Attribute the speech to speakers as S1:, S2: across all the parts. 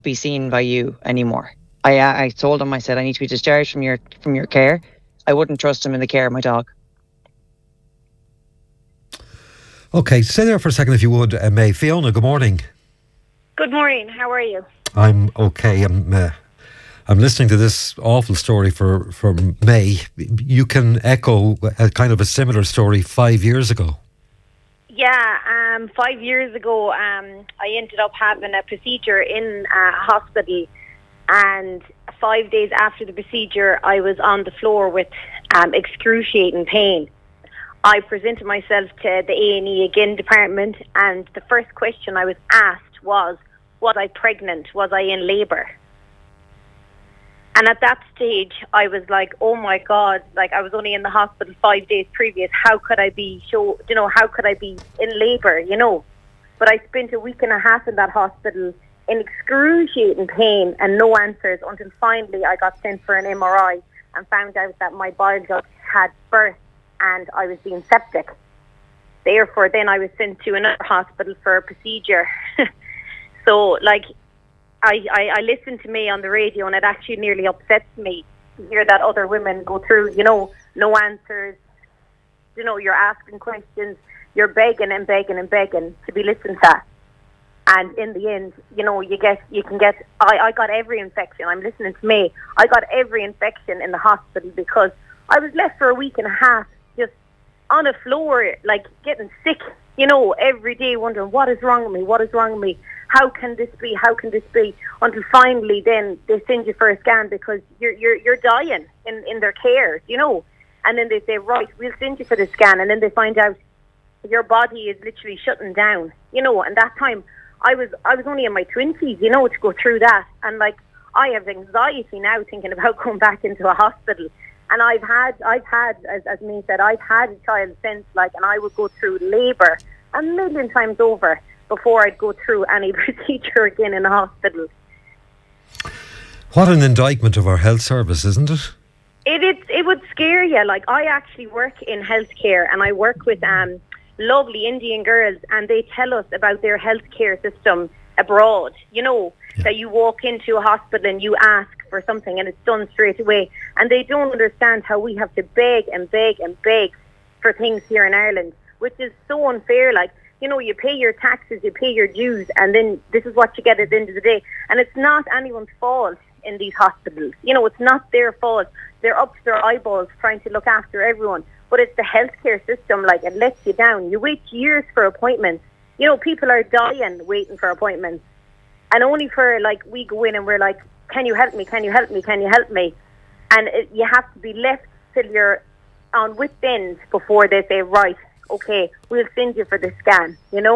S1: be seen by you anymore. I told him, I said, I need to be discharged from your care. I wouldn't trust him in the care of my dog.
S2: Okay, stay there for a second if you would, May. Fiona, good morning.
S3: Good morning. How are you?
S2: I'm okay. I'm listening to this awful story from May. You can echo a kind of a similar story 5 years ago.
S3: Yeah, 5 years ago, I ended up having a procedure in a hospital, and 5 days after the procedure, I was on the floor with excruciating pain. I presented myself to the A&E again department, and the first question I was asked was I pregnant? Was I in labour? And at that stage, I was like, oh my God, like I was only in the hospital 5 days previous. How could I be how could I be in labour, But I spent a week and a half in that hospital in excruciating pain and no answers until finally I got sent for an MRI and found out that my bile duct had burst and I was being septic. Therefore, then I was sent to another hospital for a procedure. So, I listened to May on the radio, and it actually nearly upsets me to hear that other women go through, no answers. You're asking questions, you're begging and begging and begging to be listened to. And in the end, I got every infection. I'm listening to May. I got every infection in the hospital because I was left for a week and a half just on the floor, like getting sick, every day wondering what is wrong with me, what is wrong with me. How can this be? How can this be? Until finally, then they send you for a scan because you're dying in their care, And then they say, right, we'll send you for the scan, and then they find out your body is literally shutting down, And that time, I was only in my 20s, to go through that, and I have anxiety now thinking about going back into a hospital. And I've had, as May said, I've had a child since, and I would go through labour a million times over before I'd go through any procedure again in a hospital.
S2: What an indictment of our health service, isn't it?
S3: It would scare you. I actually work in healthcare, and I work with lovely Indian girls, and they tell us about their healthcare system abroad. That you walk into a hospital and you ask for something and it's done straight away. And they don't understand how we have to beg and beg and beg for things here in Ireland, which is so unfair. You pay your taxes, you pay your dues, and then this is what you get at the end of the day. And it's not anyone's fault in these hospitals. It's not their fault. They're up to their eyeballs trying to look after everyone. But it's the healthcare system, it lets you down. You wait years for appointments. People are dying waiting for appointments. And only for, we go in and we're like, can you help me? Can you help me? Can you help me? And you have to be left till you're on wit's end before they say, right, okay, we'll send you for the scan,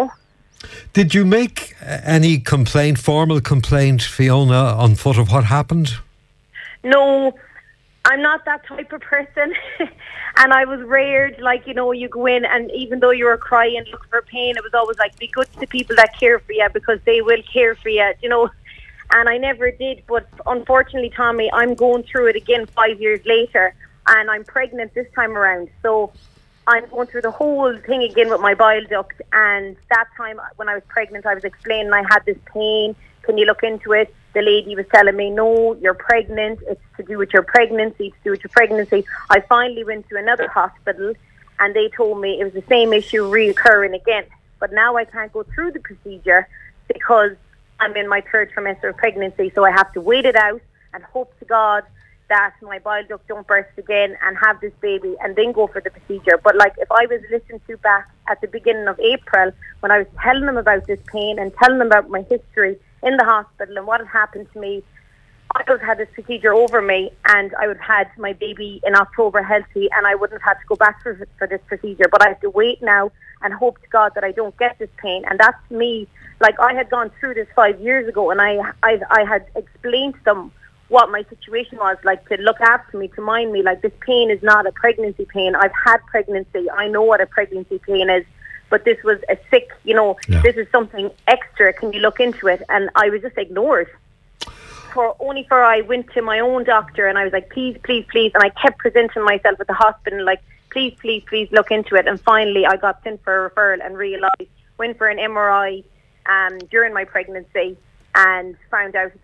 S2: Did you make any formal complaint, Fiona, on foot of what happened?
S3: No, I'm not that type of person. And I was reared, you go in and even though you were crying, looking for pain, it was always be good to people that care for you because they will care for you, And I never did, but unfortunately, Tommy, I'm going through it again 5 years later, and I'm pregnant this time around. So I'm going through the whole thing again with my bile duct, and that time when I was pregnant, I was explaining I had this pain. Can you look into it? The lady was telling me, no, you're pregnant. It's to do with your pregnancy. I finally went to another hospital, and they told me it was the same issue reoccurring again. But now I can't go through the procedure because I'm in my third trimester of pregnancy, so I have to wait it out and hope to God that my bile duct don't burst again and have this baby and then go for the procedure. But if I was listened to back at the beginning of April when I was telling them about this pain and telling them about my history in the hospital and what had happened to me, I would have had this procedure over me and I would have had my baby in October healthy and I wouldn't have had to go back for this procedure. But I have to wait now and hope to God that I don't get this pain. And that's me. I had gone through this 5 years ago and I had explained to them what my situation was, to look after me, to mind me, this pain is not a pregnancy pain. I've had pregnancy. I know what a pregnancy pain is, but this was a sick, This is something extra. Can you look into it? And I was just ignored. I went to my own doctor and I was like, please, please, please. And I kept presenting myself at the hospital, please, please, please look into it. And finally I got sent for a referral and realised, went for an MRI during my pregnancy. and found out